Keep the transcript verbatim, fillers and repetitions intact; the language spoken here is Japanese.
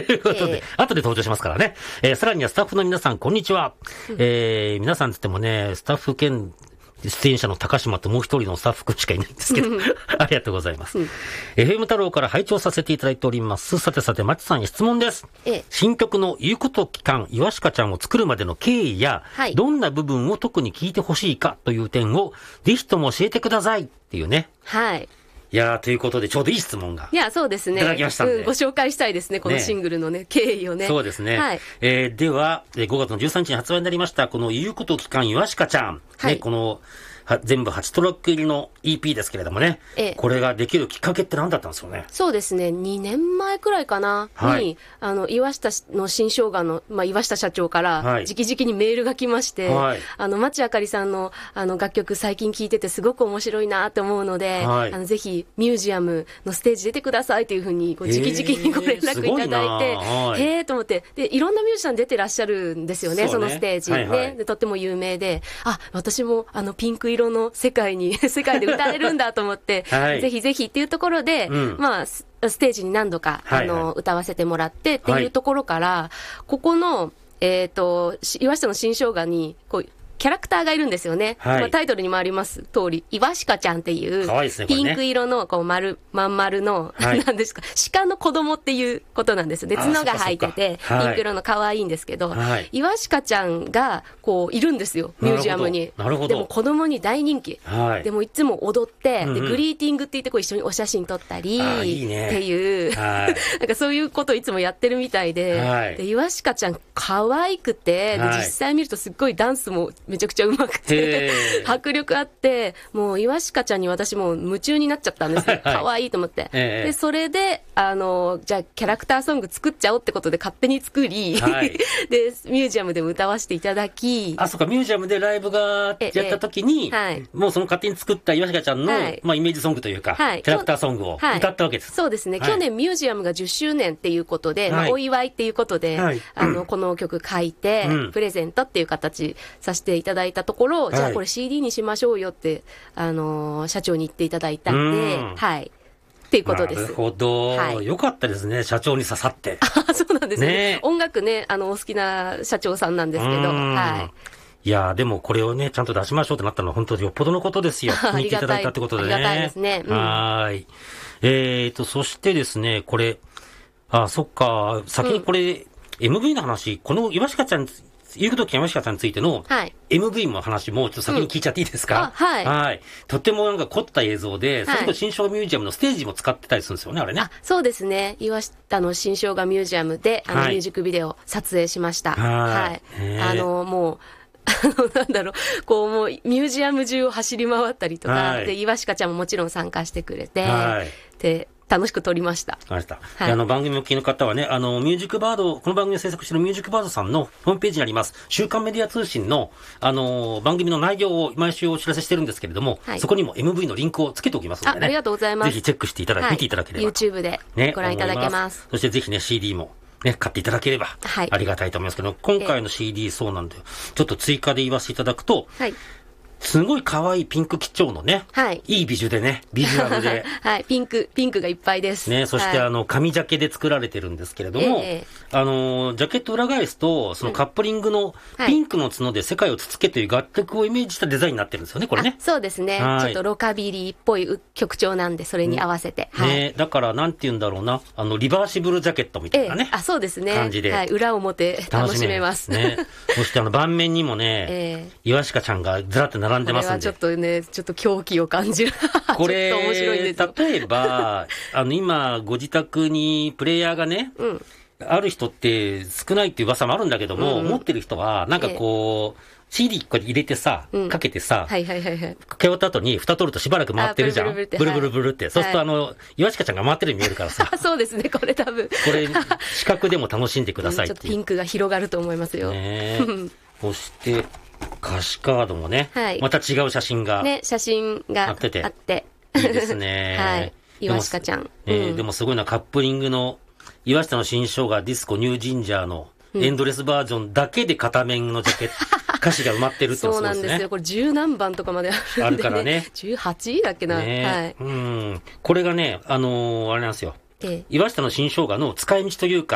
いうことで、えー、後で登場しますからね。えー、さらにはスタッフの皆さん、こんにちは。うん、えー、皆さんつってもね、スタッフ兼出演者の高島ともう一人のスタッフ君しかいないんですけど、ありがとうございます。うん、エフエム 太郎から拝聴させていただいております。さてさて、まちさんに質問です。ええ、新曲の言うこと期間、いわしかちゃんを作るまでの経緯や、はい、どんな部分を特に聞いてほしいかという点を、ぜひとも教えてくださいっていうね。 はい。 いやー、ということで、ちょうどいい質問が。 いや、そうですね。 いただきましたんで、うん。 ご紹介したいですね、このシングルのね、ね経緯をね。 そうですね。 はい。 えー、では、ごがつのじゅうさんにちに発売になりました、この言うこと期間、いわしかちゃん。はい、ね、この、全部はちトラック入りの イーピー ですけれどもね、ええ、これができるきっかけって何だったんですよね。 そうですね、にねんまえくらいかな、はい、にあの岩下の新生姜の、まあ、岩下社長から直々にメールが来まして、はい、あの町あかりさん の, あの楽曲最近聴いててすごく面白いなって思うので、はい、あのぜひミュージアムのステージ出てくださいというふうにこう直々にご連絡いただいて、はい、へえーと思って、でいろんなミュージシャン出てらっしゃるんですよ ね, そ, ねそのステージ、はいはい、ね、でとっても有名で、あ、私もあのピンク色の世界に世界で歌えるんだと思って、はい、ぜひぜひっていうところで、うん、まあステージに何度か、はいはい、あの歌わせてもらってっていうところから、はい、ここのえっと岩下の新生姜にこうキャラクターがいるんですよね。はい、まあ、タイトルにもあります通り、いわしかちゃんっていう、ね、ピンク色のこう丸、まん丸の、はい、なんですか、鹿の子供っていうことなんです。で、角が生えてて、ピンク色の可愛いんですけど、はい、いわしかちゃんがこういるんですよ、ミュージアムに。 なるほど。 でも子供に大人気。はい、でもいつも踊って、 うんうん、 でグリーティングって言ってこう一緒にお写真撮ったり、 いいね、 っていう、はい、なんかそういうことをいつもやってるみたいで、はい、でいわしかちゃん可愛くて、で実際見るとすっごいダンスもめちゃくちゃ上手くて、迫力あって、もう岩鹿ちゃんに私も夢中になっちゃったんですよ。可愛いと思って、えー、でそれであのじゃあキャラクターソング作っちゃおうってことで勝手に作り、はい、でミュージアムでも歌わせていただき、 あ、そうか、ミュージアムでライブがやった時に、えーはい、もうその勝手に作った岩鹿ちゃんの、はい、まあ、イメージソングというか、はい、キャラクターソングを歌ったわけです。 そうですね、去年ミュージアムがじゅっしゅうねんっていうことで、まあ、お祝いっていうことで、あのこの曲書いて、うん、プレゼントっていう形させていただいたところ、じゃあこれ シーディー にしましょうよって、あのー、社長に言っていただいたんで、はい。っていうことです。 なるほど。はい、よかったですね、社長に刺さって。 あ、そうなんですね。ね、音楽ね、あの、お好きな社長さんなんですけど、はい。 いやー、でもこれをね、ちゃんと出しましょうってなったのは本当によっぽどのことですよ。気に入っていただいたってことでね。 ありがたいですね。 うん、はい。えーと、そしてですね、これ、あ、そっか、先にこれ、うん、エムブイ の話、この岩鹿ちゃん、言うことき山下さんについての エムブイ の話もちょっと先に聞いちゃっていいですか？ うん、はい。 はい。とってもなんか凝った映像で、それこそ新生姜ミュージアムのステージも使ってたりするんですよね、あれね。あ、 そうですね。岩下の新生姜ミュージアムで、あの、はい、ミュージックビデオ撮影しました。はい。はい、あの、もう、あの、なんだろう、こう、もう、ミュージアム中を走り回ったりとか、はい、で、岩鹿ちゃんももちろん参加してくれて、はい、で、楽しく撮りました。 ありました。はい、あの、番組を聞きの方はね、あの、ミュージックバード、この番組を制作しているミュージックバードさんのホームページにあります、週刊メディア通信の、あの、番組の内容を毎週お知らせしてるんですけれども、はい、そこにも エムブイ のリンクをつけておきますのでね。 あ、ありがとうございます。 ぜひチェックしていただいて、はい、見ていただければ。 YouTube でご覧いただけます。 そしてぜひね、シーディー も。ね、買っていただければ、ありがたいと思いますけど、はい、今回の シーディー そうなんで、ちょっと追加で言わせていただくと、はい、すごい可愛いピンク基調のね、はい、いいビジュでね、ビジュアルで。 はい、ピンク、ピンクがいっぱいです。 ね、そして、はい、あの、紙ジャケで作られてるんですけれども、えー、あの、ジャケット裏返すと、そのカップリングのピンクの角で世界をつつけという楽曲をイメージしたデザインになってるんですよね、これね。 そうですね。はい、ちょっとロカビリーっぽい曲調なんで、それに合わせて。 ね、はい、だから、なんて言うんだろうな、あの、リバーシブルジャケットみたいなね。 えー、あ、そうですね。 感じで。 はい、裏表楽しめます。 ね。そして、あの、盤面にもね、えー、岩鹿ちゃんがずらって並んでますんで。 ちょっとね、ちょっと狂気を感じる。 これ、 ちょっと面白いんですよ。 例えば、あの、今、ご自宅にプレイヤーがね、うん、ある人って少ないっていう噂もあるんだけども、うん、持ってる人は、なんかこう、ええ、シーディー こう入れてさ、うん、かけてさ、はいはいはいはい。かけ終わった後に、蓋取るとしばらく回ってるじゃん。ブルブルブルブルブルって。はい、そうすると、あの、岩鹿ちゃんが回ってるように見えるからさ。 そうですね、これ多分。 これ、視覚でも楽しんでくださいっていう。 ちょっとピンクが広がると思いますよ。 ねそして、歌詞カードもね、はい、また違う写真が。 ね、写真があってて。あって。 いいですね。 はい。岩鹿ちゃん。 えーうん、でもすごいな、カップリングの、岩下の新生姜ディスコニュージンジャーのエンドレスバージョンだけで片面のジャケット、うん、歌詞が埋まってるってのはそうですね。 そうなんですよ。これ十何番とかまであるんで、ね。 あるからね。 じゅうはちだっけな。ね、はい。 うん。これがね、あのー、あれなんですよ。ええ、岩下の新生姜の使い道というか、